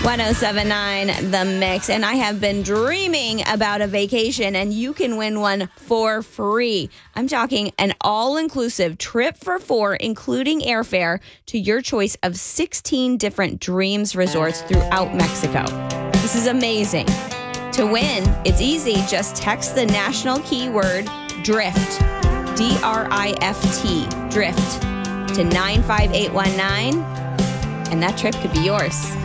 1079 The Mix, and I have been dreaming about a vacation, and you can win one for free. I'm talking an all-inclusive trip for four, including airfare, to your choice of 16 different Dreams resorts throughout Mexico. This is amazing. To win, it's easy. Just text the national keyword DRIFT, D-R-I-F-T, DRIFT, to 95819, and that trip could be yours.